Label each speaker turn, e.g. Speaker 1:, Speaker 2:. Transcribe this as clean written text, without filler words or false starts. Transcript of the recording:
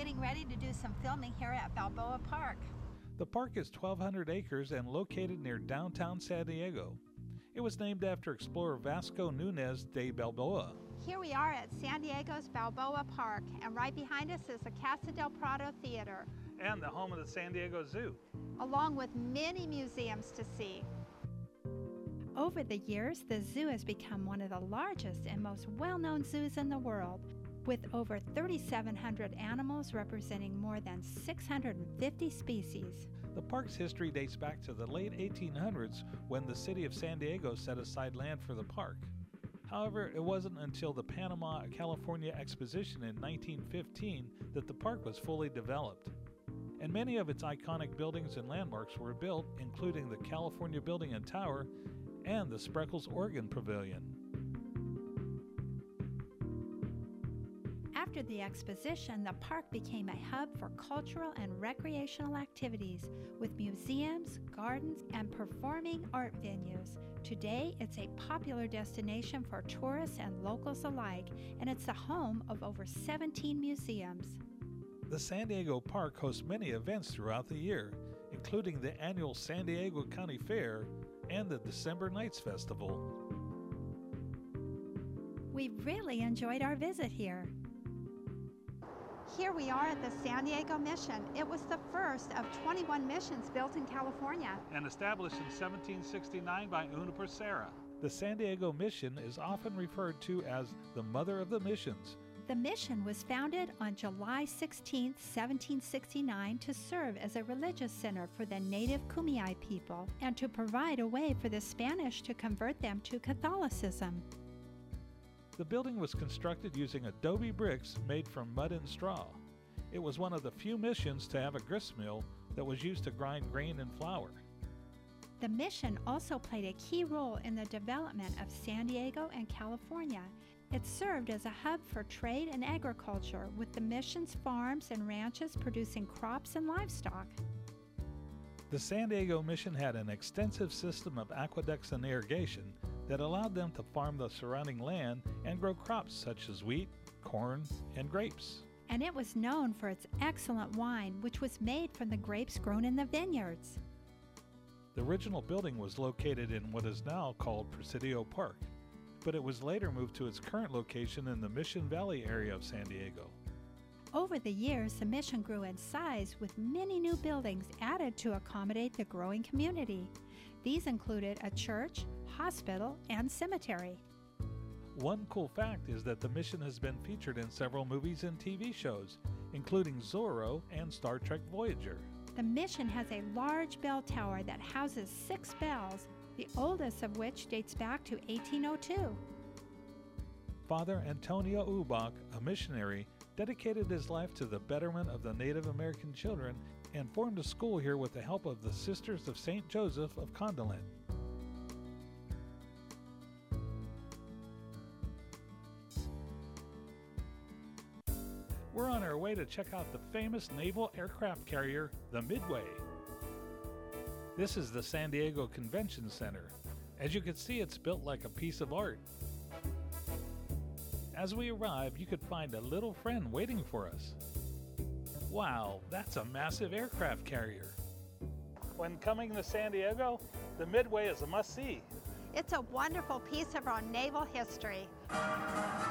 Speaker 1: getting ready to do some filming here at Balboa Park.
Speaker 2: The park is 1,200 acres and located near downtown San Diego. It was named after explorer Vasco Núñez de Balboa.
Speaker 1: Here we are at San Diego's Balboa Park, and right behind us is the Casa del Prado Theater.
Speaker 2: And the home of the San Diego Zoo.
Speaker 1: Along with many museums to see. Over the years, the zoo has become one of the largest and most well-known zoos in the world, with over 3,700 animals representing more than 650 species.
Speaker 2: The park's history dates back to the late 1800s when the city of San Diego set aside land for the park. However, it wasn't until the Panama, California Exposition in 1915 that the park was fully developed. And many of its iconic buildings and landmarks were built, including the California Building and Tower and the Spreckels Organ Pavilion.
Speaker 1: After the exposition, the park became a hub for cultural and recreational activities with museums, gardens, and performing art venues. Today, it's a popular destination for tourists and locals alike, and it's the home of over 17 museums.
Speaker 2: The San Diego Park hosts many events throughout the year, including the annual San Diego County Fair and the December Nights Festival.
Speaker 1: We really enjoyed our visit here. Here we are at the San Diego Mission. It was the first of 21 missions built in California.
Speaker 2: And established in 1769 by Una Serra. The San Diego Mission is often referred to as the Mother of the Missions.
Speaker 1: The mission was founded on July 16, 1769 to serve as a religious center for the native Kumeyaay people and to provide a way for the Spanish to convert them to Catholicism.
Speaker 2: The building was constructed using adobe bricks made from mud and straw. It was one of the few missions to have a grist mill that was used to grind grain and flour.
Speaker 1: The mission also played a key role in the development of San Diego and California. It served as a hub for trade and agriculture, with the mission's farms and ranches producing crops and livestock.
Speaker 2: The San Diego Mission had an extensive system of aqueducts and irrigation that allowed them to farm the surrounding land and grow crops such as wheat, corn, and grapes.
Speaker 1: And it was known for its excellent wine, which was made from the grapes grown in the vineyards.
Speaker 2: The original building was located in what is now called Presidio Park, but it was later moved to its current location in the Mission Valley area of San Diego.
Speaker 1: Over the years, the mission grew in size with many new buildings added to accommodate the growing community. These included a church, hospital, and cemetery.
Speaker 2: One cool fact is that the mission has been featured in several movies and TV shows, including Zorro and Star Trek Voyager.
Speaker 1: The mission has a large bell tower that houses 6 bells, the oldest of which dates back to 1802.
Speaker 2: Father Antonio Ubach, a missionary, dedicated his life to the betterment of the Native American children and formed a school here with the help of the Sisters of St. Joseph of Condolet. We're on our way to check out the famous naval aircraft carrier, the Midway. This is the San Diego Convention Center. As you can see, it's built like a piece of art. As we arrive, you could find a little friend waiting for us. Wow, that's a massive aircraft carrier. When coming to San Diego, the Midway is a must-see.
Speaker 1: It's a wonderful piece of our naval history.